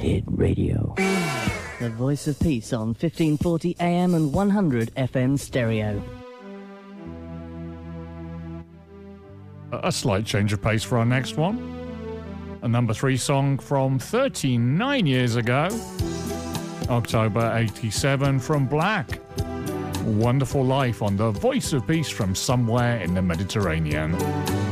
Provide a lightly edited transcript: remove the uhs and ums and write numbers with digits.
Hit Radio. The voice of peace on 1540 AM and 100 FM stereo. A slight change of pace for our next one. A number 3 song from 39 years ago. October 87 from Black. Wonderful Life on the voice of peace from somewhere in the Mediterranean.